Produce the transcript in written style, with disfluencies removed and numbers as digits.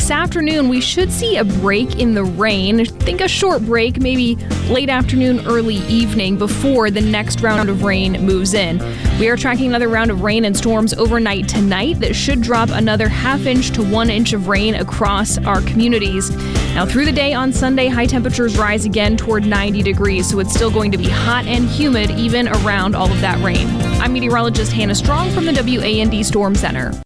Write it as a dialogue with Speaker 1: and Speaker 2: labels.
Speaker 1: this afternoon, we should see a break in the rain. I think a short break, maybe late afternoon, early evening, before the next round of rain moves in. We are tracking another round of rain and storms overnight tonight that should drop another half inch to 1 inch of rain across our communities. Now, through the day on Sunday, high temperatures rise again toward 90 degrees, so it's still going to be hot and humid even around all of that rain. I'm meteorologist Hannah Strong from the WAND Storm Center.